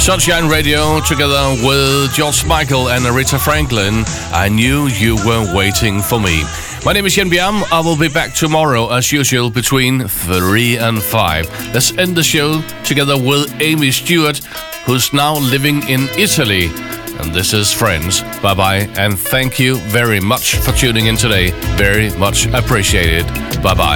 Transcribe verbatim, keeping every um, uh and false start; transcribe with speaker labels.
Speaker 1: Sunshine Radio, together with George Michael and Aretha Franklin. I knew you were waiting for me. My name is Yen Biam. I will be back tomorrow as usual between three and five. Let's end the show together with Amy Stewart, who's now living in Italy. And this is Friends. Bye bye, and thank you very much for tuning in today. Very much appreciated. Bye bye.